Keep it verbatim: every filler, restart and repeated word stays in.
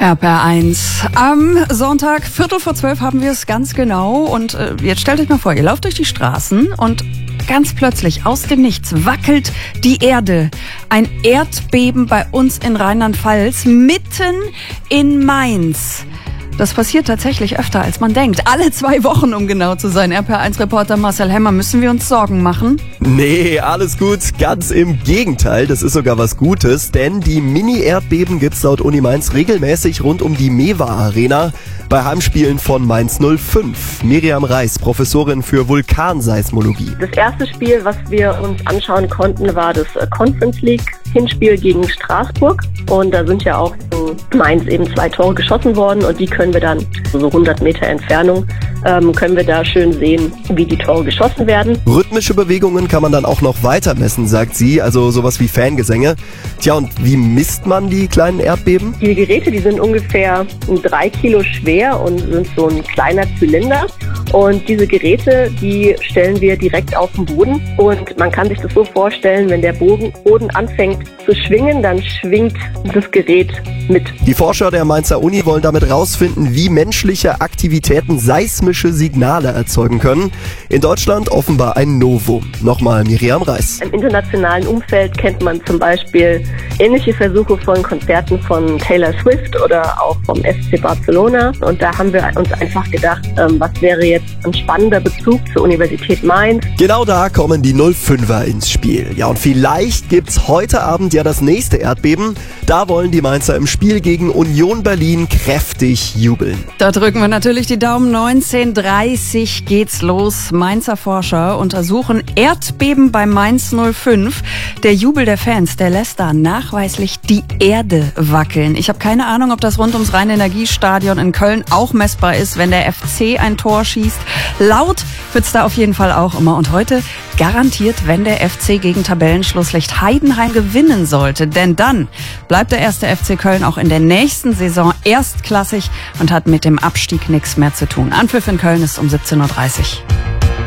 R P R eins. Am Sonntag, Viertel vor zwölf, haben wir es ganz genau. Und äh, jetzt stellt euch mal vor, ihr lauft durch die Straßen und ganz plötzlich aus dem Nichts wackelt die Erde. Ein Erdbeben bei uns in Rheinland-Pfalz, mitten in Mainz. Das passiert tatsächlich öfter, als man denkt. Alle zwei Wochen, um genau zu sein. R P R eins-Reporter Marcel Hemmer, müssen wir uns Sorgen machen? Nee, alles gut. Ganz im Gegenteil. Das ist sogar was Gutes, denn die Mini-Erdbeben gibt's laut Uni Mainz regelmäßig rund um die Mewa-Arena bei Heimspielen von Mainz null fünf. Miriam Reis, Professorin für Vulkanseismologie. Das erste Spiel, was wir uns anschauen konnten, war das Conference League Hinspiel gegen Straßburg. Und da sind ja auch in Mainz eben zwei Tore geschossen worden und die können wir dann, so hundert Meter Entfernung, ähm, können wir da schön sehen, wie die Tore geschossen werden. Rhythmische Bewegungen kann man dann auch noch weiter messen, sagt sie, also sowas wie Fangesänge. Tja, und wie misst man die kleinen Erdbeben? Die Geräte, die sind ungefähr drei Kilo schwer und sind so ein kleiner Zylinder. Und diese Geräte, die stellen wir direkt auf den Boden. Und man kann sich das so vorstellen, wenn der Boden, Boden anfängt zu schwingen, dann schwingt das Gerät mit. Die Forscher der Mainzer Uni wollen damit rausfinden, wie menschliche Aktivitäten seismische Signale erzeugen können. In Deutschland offenbar ein Novum. Nochmal Miriam Reis. Im internationalen Umfeld kennt man zum Beispiel ähnliche Versuche von Konzerten von Taylor Swift oder auch vom F C Barcelona. Und da haben wir uns einfach gedacht, was wäre jetzt ein spannender Bezug zur Universität Mainz. Genau da kommen die null fünfer ins Spiel. Ja, und vielleicht gibt's heute Abend ja das nächste Erdbeben. Da wollen die Mainzer im Spiel gegen Union Berlin kräftig jubeln. Da drücken wir natürlich die Daumen. neunzehn Uhr dreißig geht's los. Mainzer Forscher untersuchen Erdbeben bei Mainz null fünf. Der Jubel der Fans, der lässt da nachweislich die Erde wackeln. Ich habe keine Ahnung, ob das rund ums Rhein-Energiestadion in Köln auch messbar ist, wenn der F C ein Tor schießt. Laut wird's da auf jeden Fall auch immer. Und heute garantiert, wenn der F C gegen Tabellenschlusslicht Heidenheim gewinnen sollte. Denn dann bleibt der erste F C Köln auch in der nächsten Saison erstklassig und hat mit dem Abstieg nichts mehr zu tun. Anpfiff in Köln ist um siebzehn Uhr dreißig.